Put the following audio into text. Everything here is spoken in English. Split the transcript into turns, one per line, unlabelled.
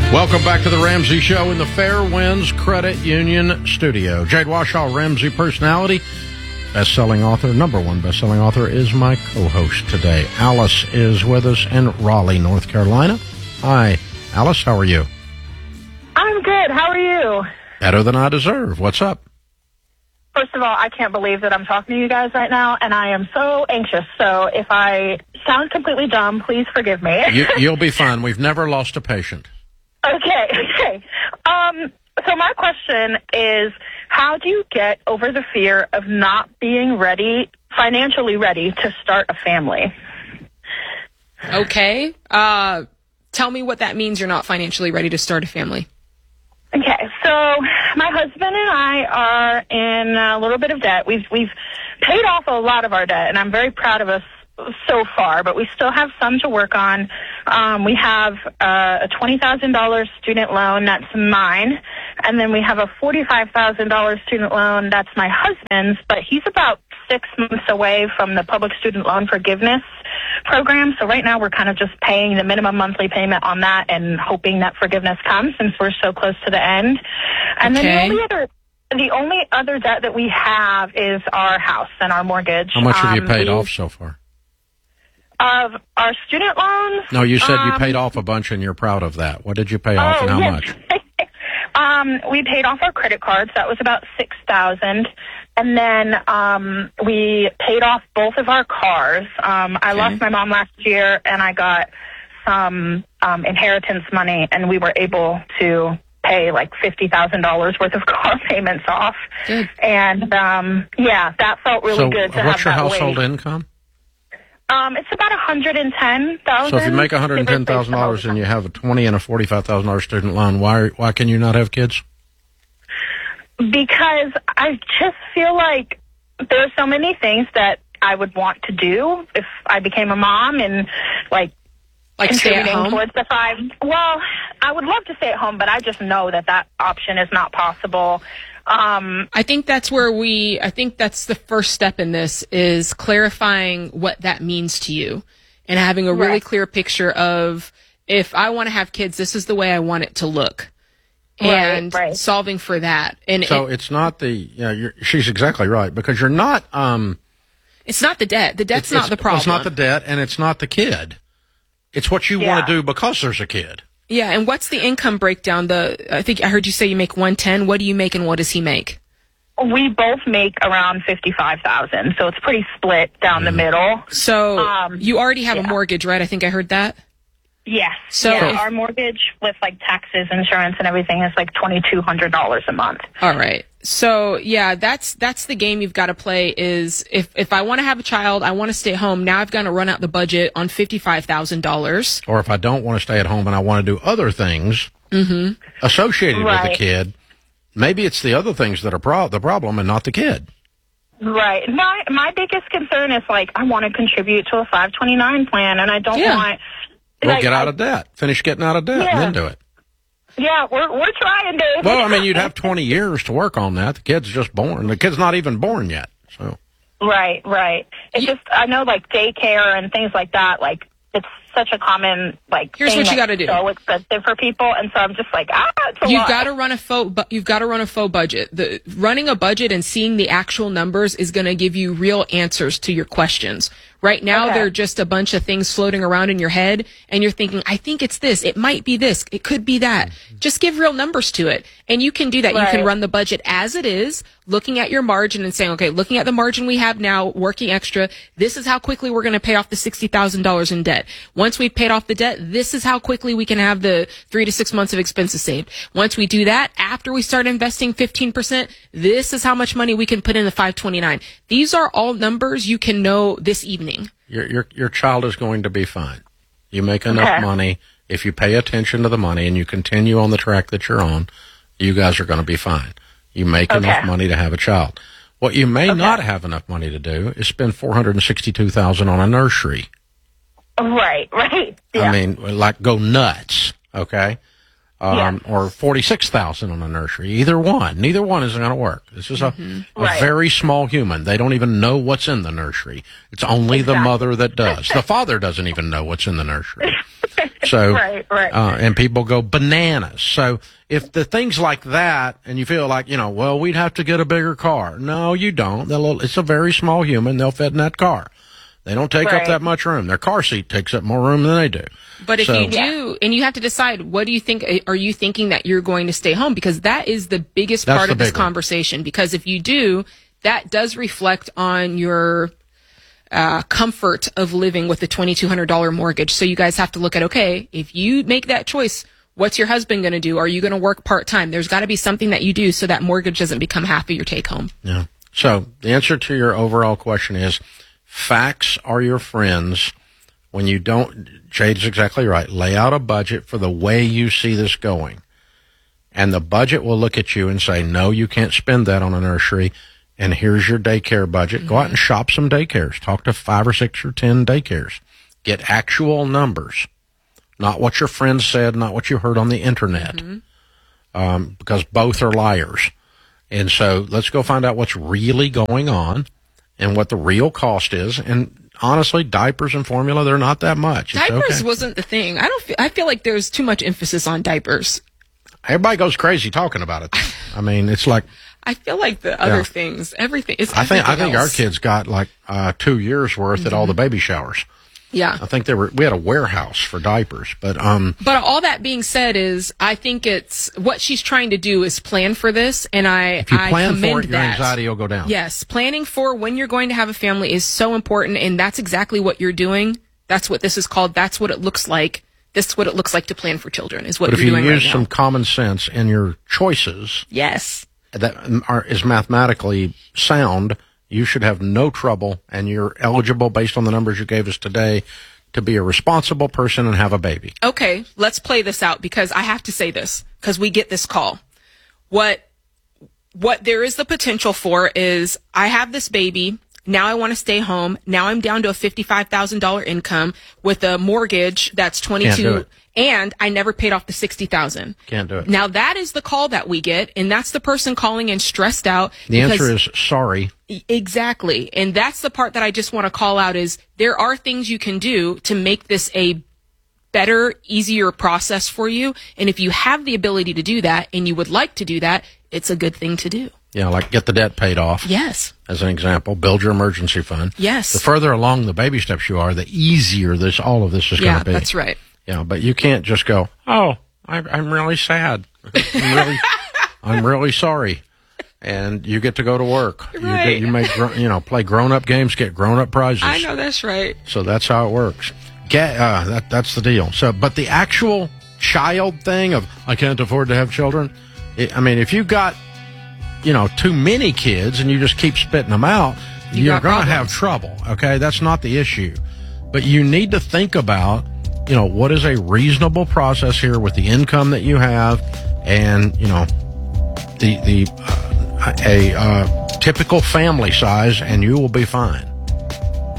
Welcome back to the Ramsey Show in the Fairwinds Credit Union studio. Jade Washaw, Ramsey personality, best-selling author, number one best-selling author, is my co-host today. Alice is with us in Raleigh, North Carolina. Hi, Alice, how are you?
I'm good. How are you?
Better than I deserve. What's up?
First of all, I can't believe that I'm talking to you guys right now, and I am so anxious. So if I sound completely dumb, please forgive me.
You'll be fine. We've never lost a patient.
Okay. So my question is, how do you get over the fear of not being financially ready to start a family?
Okay. Tell me what that means, you're not financially ready to start a family.
Okay, so my husband and I are in a little bit of debt. We've paid off a lot of our debt, and I'm very proud of us so far, but we still have some to work on. We have a $20,000 student loan that's mine, and then we have a $45,000 student loan that's my husband's, but he's about 6 months away from the public student loan forgiveness program. So right now we're kind of just paying the minimum monthly payment on that and hoping that forgiveness comes since we're so close to the end. And then the only other debt that we have is our house and our mortgage.
How much have you paid off so far?
Of our student loans?
No, you said you paid off a bunch and you're proud of that. What did you pay off and how much?
We paid off our credit cards. That was about $6,000. And then we paid off both of our cars. I lost my mom last year, and I got some inheritance money, and we were able to pay like $50,000 worth of car payments off.
Good.
And, that felt really good to have that.
What's your household income?
It's about $110,000.
So if you make $110,000 and you have a $20,000 and a $45,000 student loan, why can you not have kids?
Because I just feel like there's so many things that I would want to do if I became a mom and like
stay at home?
Towards the five. Well, I would love to stay at home, but I just know that option is not possible.
I think that's where I think that's the first step in this is clarifying what that means to you and having a really clear picture of if I want to have kids, this is the way I want it to look. And solving for that. And
so it's not she's exactly right because you're not,
it's not the debt. The debt's not the problem.
It's not the debt and it's not the kid. It's what you want to do because there's a kid.
Yeah, and what's the income breakdown? I think I heard you say you make $110. What do you make and what does he make?
We both make around $55,000, so it's pretty split down the middle.
So you already have a mortgage, right? I think I heard that.
Yes. So our mortgage with like taxes, insurance, and everything is like $2,200 a month.
All right. So yeah, that's the game you've got to play. Is if I want to have a child, I want to stay home. Now I've got to run out the budget on $55,000.
Or if I don't want to stay at home and I want to do other things associated with the kid, maybe it's the other things that are the problem and not the kid.
Right. My biggest concern is like I want to contribute to a 529 plan, and I don't want.
Well, get out of debt. Finish getting out of debt and then do it.
Yeah, we're trying, Dave.
Well, I mean, you'd have 20 years to work on that. The kid's just born. The kid's not even born yet. So.
Right. It's just, I know, like, daycare and things like that, like, it's such a common, like,
here's what you got to do.
So expensive for people, and so I'm just like, it's a lot.
You've got to run a faux budget. Running a budget and seeing the actual numbers is going to give you real answers to your questions. Right now, they're just a bunch of things floating around in your head, and you're thinking, I think it's this. It might be this. It could be that. Just give real numbers to it. And you can do that. You can run the budget as it is, looking at your margin and saying, okay, looking at the margin we have now, working extra, this is how quickly we're going to pay off the $60,000 in debt. Once we've paid off the debt, this is how quickly we can have the 3 to 6 months of expenses saved. Once we do that, after we start investing 15%, this is how much money we can put in the 529. These are all numbers you can know this evening.
Your child is going to be fine. You make enough money. If you pay attention to the money and you continue on the track that you're on, you guys are going to be fine. You make enough money to have a child. What you may not have enough money to do is spend $462,000 on a nursery.
Right. Yeah.
I mean, like go nuts. Okay. Or 46,000 on a nursery. Either one. Neither one isn't going to work. This is a very small human. They don't even know what's in the nursery. It's only the mother that does. The father doesn't even know what's in the nursery. So,
right.
And people go bananas. So if the things like that, and you feel like, well, we'd have to get a bigger car. No, you don't. It's a very small human. They'll fit in that car. They don't take up that much room. Their car seat takes up more room than they do.
But if you do, and you have to decide, what do you think? Are you thinking that you're going to stay home? Because that is the biggest part of this conversation. Because if you do, that does reflect on your comfort of living with a $2,200 mortgage. So you guys have to look at, okay, if you make that choice, what's your husband going to do? Are you going to work part-time? There's got to be something that you do so that mortgage doesn't become half of your take-home.
Yeah. So the answer to your overall question is, facts are your friends. When you don't, Jade's exactly right. Lay out a budget for the way you see this going. And the budget will look at you and say, no, you can't spend that on a nursery. And here's your daycare budget. Go out and shop some daycares. Talk to 5 or 6 or 10 daycares. Get actual numbers. Not what your friends said, not what you heard on the internet. Because both are liars. And so let's go find out what's really going on and what the real cost is. And honestly, diapers and formula, they're not that much.
Diapers wasn't the thing. I feel like there's too much emphasis on diapers.
Everybody goes crazy talking about it. I mean, it's like,
I feel like the other things, everything is.
I think our kids got like 2 years worth at all the baby showers.
Yeah,
I think we had a warehouse for diapers, but
all that being said is, I think it's what she's trying to do is plan for this, and
if you plan for it, your anxiety will go down.
Yes, planning for when you're going to have a family is so important, and that's exactly what you're doing. That's what this is called. That's what it looks like. This is what it looks like to plan for children. Is what you're doing right now.
But if you use some common sense in your choices,
yes,
that is mathematically sound, you should have no trouble, and you're eligible based on the numbers you gave us today to be a responsible person and have a baby.
Okay, let's play this out, because I have to say this, because we get this call. What there is the potential for is, I have this baby, now I want to stay home, now I'm down to a $55,000 income with a mortgage that's $22,000. And I never paid off the $60,000.
Can't do it.
Now that is the call that we get, and that's the person calling in stressed out.
The answer is sorry.
Exactly. And that's the part that I just want to call out is, there are things you can do to make this a better, easier process for you. And if you have the ability to do that and you would like to do that, it's a good thing to do.
Yeah, like get the debt paid off.
Yes.
As an example, build your emergency fund.
Yes.
The further along the baby steps you are, the easier all of this is going to be.
Yeah, that's right.
Yeah, but you can't just go, oh, I'm really sad. I'm really sorry. And you get to go to work.
Right.
You make, play grown-up games, get grown-up prizes.
I know, that's right.
So that's how it works. That's the deal. So, but the actual child thing of, I can't afford to have children. If you've got, too many kids and you just keep spitting them out, you're going to have trouble. Okay. That's not the issue, but you need to think about, what is a reasonable process here with the income that you have and, a typical family size, and you will be fine.